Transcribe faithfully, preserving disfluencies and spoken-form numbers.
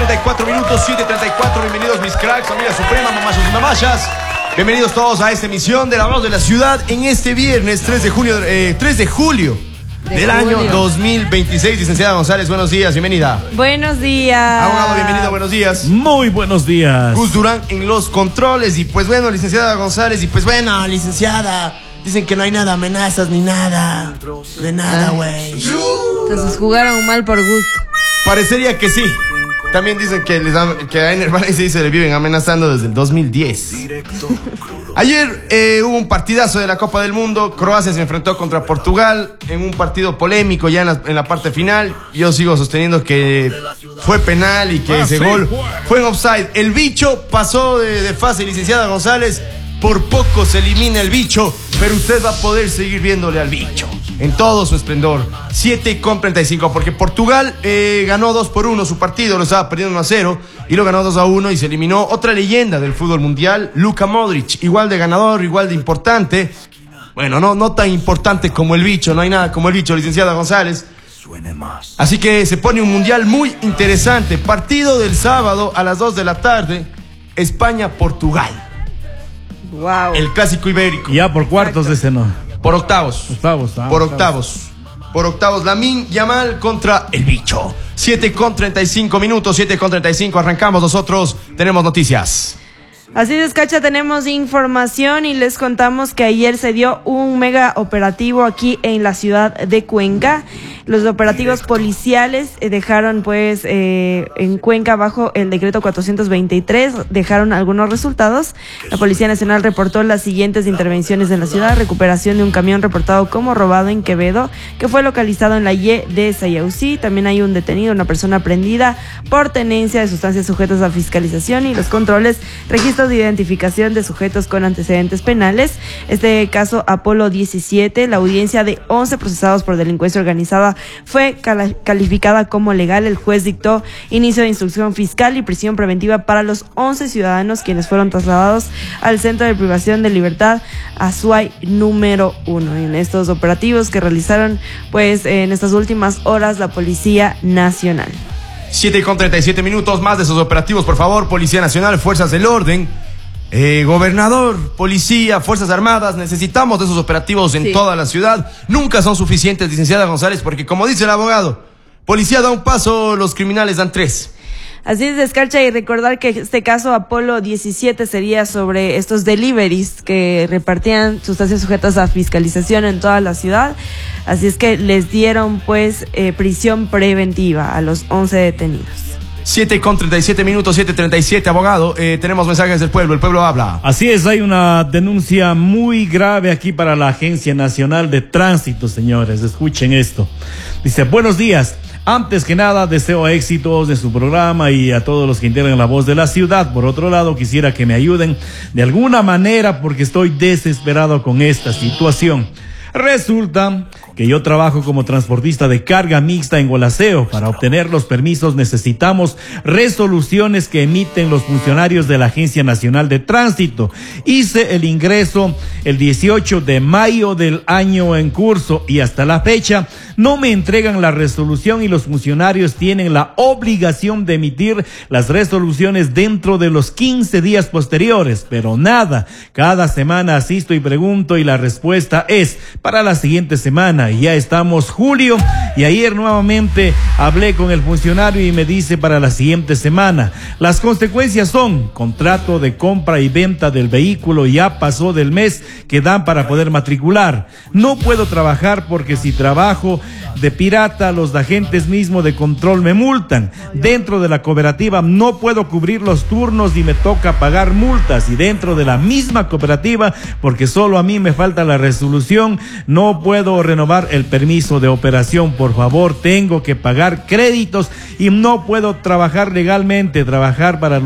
treinta y cuatro minutos, siete treinta y cuatro. Bienvenidos mis cracks, familia suprema, mamachos y mamayas. Bienvenidos todos a esta emisión de La Voz de la Ciudad en este viernes tres de junio, eh, tres de julio de del julio. año dos mil veintiséis. Licenciada González, buenos días, bienvenida. Buenos días. Abogado, bienvenido, buenos días. Muy buenos días. Gus Durán en los controles. Y pues bueno, licenciada González, y pues bueno, licenciada, dicen que no hay nada, amenazas ni nada. De nada, güey. Entonces jugaron mal por gusto. Parecería que sí. También dicen que, les dan, que a Ener Valencia y se le viven amenazando desde el dos mil diez. Ayer eh, hubo un partidazo de la Copa del Mundo. Croacia se enfrentó contra Portugal en un partido polémico ya en la, en la parte final. Yo sigo sosteniendo que fue penal y que ah, ese sí, gol fue. fue en offside. El bicho pasó de, de fase, licenciada González. Por poco se elimina el bicho, pero usted va a poder seguir viéndole al bicho en todo su esplendor. siete con treinta y cinco, porque Portugal eh, ganó dos por uno su partido, lo estaba perdiendo uno a cero y lo ganó dos a uno y se eliminó otra leyenda del fútbol mundial, Luka Modric, igual de ganador, igual de importante. Bueno, no, no tan importante como el bicho, no hay nada como el bicho, licenciada González. Así que se pone un mundial muy interesante. Partido del sábado a las dos de la tarde, España-Portugal. Wow. El clásico ibérico. Ya por cuartos de ese no. Por octavos. Octavos, ah, por octavos. octavos. Por octavos. Lamine Yamal contra el bicho. siete con treinta y cinco minutos. siete con treinta y cinco. Arrancamos nosotros. Tenemos noticias. Así es, Cacha, tenemos información y les contamos que ayer se dio un mega operativo aquí en la ciudad de Cuenca. Los operativos policiales dejaron pues eh, en Cuenca bajo el decreto cuatrocientos veintitrés, dejaron algunos resultados. La Policía Nacional reportó las siguientes intervenciones en la ciudad: recuperación de un camión reportado como robado en Quevedo, que fue localizado en la Y de Sayausí. También hay un detenido, una persona prendida por tenencia de sustancias sujetas a fiscalización, y los controles, registros de identificación de sujetos con antecedentes penales. Este caso Apolo diecisiete, la audiencia de once procesados por delincuencia organizada fue calificada como legal. El juez dictó inicio de instrucción fiscal y prisión preventiva para los once ciudadanos, quienes fueron trasladados al Centro de Privación de Libertad Azuay número uno. En estos operativos que realizaron pues en estas últimas horas la Policía Nacional. siete con treinta y siete minutos. Más de esos operativos, por favor. Policía Nacional, Fuerzas del Orden, eh, Gobernador, Policía, Fuerzas Armadas. Necesitamos de esos operativos en sí. toda la ciudad. Nunca son suficientes, licenciada González, porque como dice el abogado, policía da un paso, los criminales dan tres. Así es, Descarcha, y recordar que este caso Apolo diecisiete sería sobre estos deliveries que repartían sustancias sujetas a fiscalización en toda la ciudad. Así es que les dieron pues eh, prisión preventiva a los once detenidos. siete con treinta y siete minutos, siete treinta y siete, abogado. Eh, tenemos mensajes del pueblo, el pueblo habla. Así es, hay una denuncia muy grave aquí para la Agencia Nacional de Tránsito, señores. Escuchen esto. Dice: buenos días. Antes que nada, deseo éxitos de su programa y a todos los que integran La Voz de la Ciudad. Por otro lado, quisiera que me ayuden de alguna manera porque estoy desesperado con esta situación. Resulta que yo trabajo como transportista de carga mixta en Gualaceo. Para obtener los permisos necesitamos resoluciones que emiten los funcionarios de la Agencia Nacional de Tránsito. Hice el ingreso el dieciocho de mayo del año en curso y hasta la fecha no me entregan la resolución, y los funcionarios tienen la obligación de emitir las resoluciones dentro de los quince días posteriores, pero nada. Cada semana asisto y pregunto y la respuesta es para la siguiente semana. Ya estamos julio y ayer nuevamente hablé con el funcionario y me dice para la siguiente semana. Las consecuencias son contrato de compra y venta del vehículo ya pasó del mes que dan para poder matricular. No puedo trabajar porque si trabajo de pirata los agentes mismos de control me multan. Dentro de la cooperativa no puedo cubrir los turnos y me toca pagar multas, y dentro de la misma cooperativa, porque solo a mí me falta la resolución, no puedo renovar el permiso de operación. Por favor, tengo que pagar créditos y no puedo trabajar legalmente, trabajar para